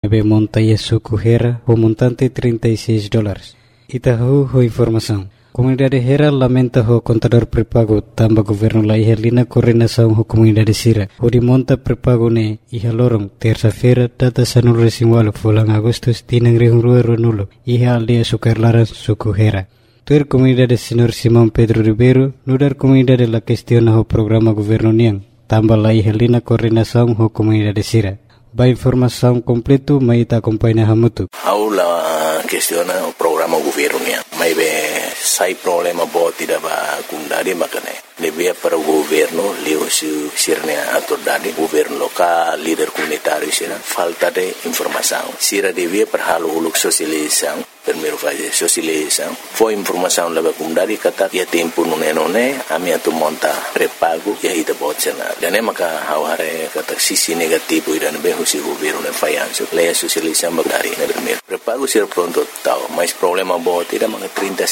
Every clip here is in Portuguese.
nebe monta e suco Hera o montante $36. Itahu ho informação. Comunidade Hera lamenta o contador prepago tamba governo la ihalina coordenação ho comunidade Sira. O de monta prepago ne iha lorong terça-feira data sanul resimwalo fulang Agustus tinang rihungrua ronulo iha aldeia Sukarlaran suku Hera. Tuer comunidade Senhor Simão Pedro Ribeiro nudar comunidade la questiona ho programa governo niang tamba la ihalina coordenação ho comunidade Sira. Ba informação completo mai ta acompanha hamutu. Aula questiona o programa governo niang. Mai be sai problema bo tidak ba kundari makane lebih para governo leo sirnya atordade governo lokal líder comunitário sira falta de informação sira devia para halo uluk sosialização primeiro fase sosialização foi informação leva kundari kata ya tempo none ami atu monta prepago ya ita botsena dan maka haware kata sisi negativo dan be husi governo ne fayanso le sosialização bagari ne primeiro prepago sira pronto tau mais problema bo tidak maka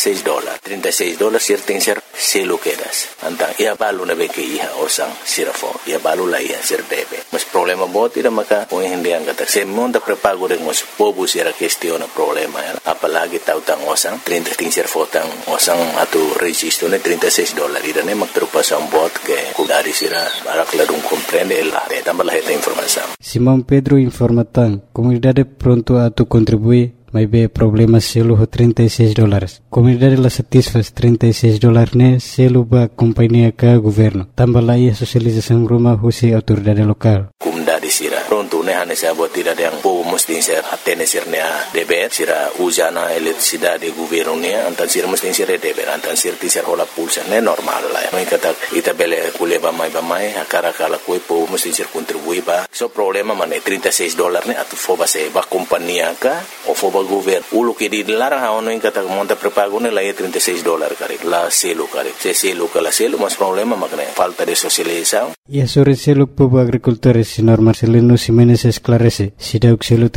$36 sir ting sir selo quedas antang ia balu na beke iha osang sirafo ia balu la ia sir debe mas problema bot ida maka o hindi ang kata se monta prepago de mos pobu sira questiona problema ya apalagi tautang osang 30 ting sir fotang osang atu registro ne $36 ida ne magtrupasan bot ke kudari sira barak ladung comprende la de tambah esta informação. Simão Pedro informatan comunidade pronto atu contribui mai be problema selo ho $36. Comunidade la satisfaz $36 ne selo ba companhia ka governo. Tambah lai sosialização rumah husi autoridade lokal. Comunidade sira pronto ne hane sa buat tidak yang po mesti ser hatene sirnya DPR sira usana eletricidade governo ne antan sira mesti sira DPR antan sira tisir hola pulsa ne normal la mai kata ita bele kuleba mai akara kala koi po mesti sir contribui ba so problema mane $36 ne atu foba se ba companhia ka o foba governo ulu ke di larang haono in kata monta prepago ne la $36 kari la selo kari se selo kala selo mas problema makne falta de socialização e sobre selo povo agricultores senhor Marcelino Ximenes esclarece si dauk selo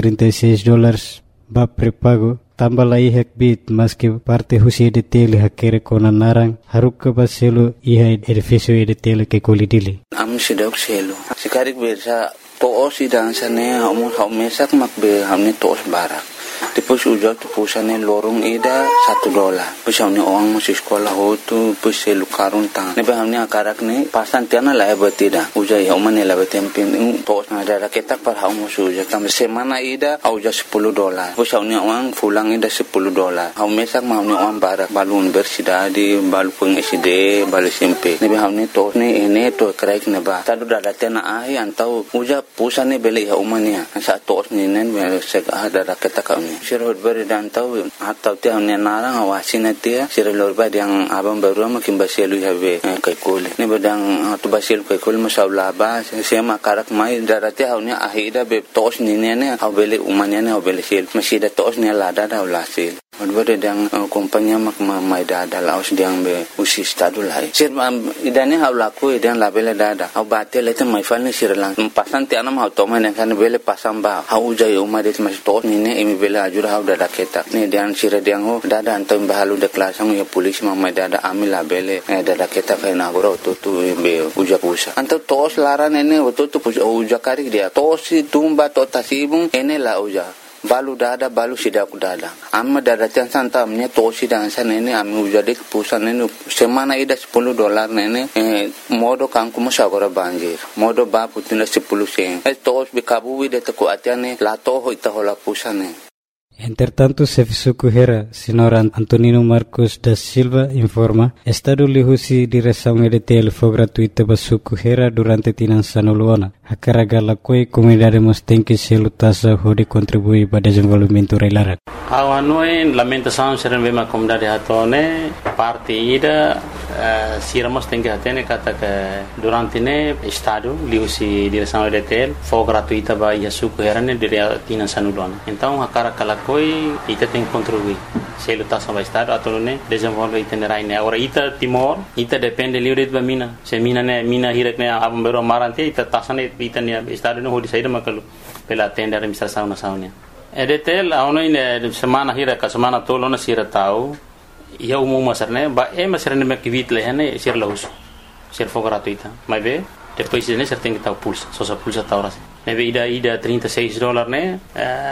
$36 ba prepago tambah lai hek bit mas que parte husi edetele hakere kona narang haruk ba selo iha edificio edetele ke kolidili am si dauk selo sikarik bersa toos sidang sane mesak makbe hamne toos barak Depois ujak tu pusane lorong ida $1. Pusane orang masih sekolah hotu pusai lukarun tang. Nebe hamne akarak ne pasan tiana lah betida. Ujak ya umane lah betempin. Tos ada raketak par hau musuh ujak tam semana ida ujak $10. Pusane orang pulang ida $10. Hau mesak hamne orang barak balun bersidadi balu pengiside balu SMP. Nebe hamne tos ne ene to kraik neba. Tadu dada tiana ahi antau ujak pusane beli ya umane. Sa tos ne nen sek ada raketak kau Sirhut beri dan tahu atau tiang ni narang awasin dia sirlor beri yang abang baru makin basilu have kaikul ni bedang tu basilu kaikul masalah ba saya makarak mai darati haunya ahida be tos ni ne habele umanya ne habele sil masih ada tos ni lada dah ulasil Beri yang kompanya mak mai dada laos diang be usi stadu lai sir idane hau laku idan labele dada hau batel itu mai fal ni sirlang pasan tiana mau toman yang kan bele pasang ba hau jai umar itu masih tos ni ne imi bele ajur hau dada ketak ni diang sir diang ho dada antam bahalu de kelasang ya polis mai dada amil labele dada ketak kai nagoro tu be uja pusa antam tos laran ene tu uja karik dia tos tumba to tasibung ene la uja balu dada balu sidaku dada amma dada chan santa amnya tosi dan sana ini ami ujade pusan ini semana ida $10 nene modo kangku musagora banjir modo ba putina 10 sen tos bikabu de to atiane la to hoita hola pusane. Entretanto, Sefisuku Hera, senhor Antonino Marcos da Silva, informa, Estado lihusi direção EDTL foi gratuita para Suku Hera durante tinan sanuluana. A carga la coi comunidade mos tem que se lutasa hode contribuir para desenvolvimento reilara. Awanoi lamentação serem bem a comunidade hatone parte ida siramos tem que atene kata que durante ne Estado lihusi direção EDTL foi gratuita para Suku Hera ne dire tinan sanuluana. Então a carga la coi ita tem que contribuir. Se lutasa para Estado atau ne desenvolve itinerai ne. Agora ita Timor ita depende livre de mina. Se mina hirak ne abang baru marante ita tasane ita ne Estado ne hodi saída makalu pela tenda administração nacional. EDTL auno ine semana hirak semana tolo na sira tau ia umum masarne ba masarne me kivit lehane sir lahus sir fo gratuita mai be depois ne ser tem que tau pulsa só pulsa tau ras ne be ida $36 ne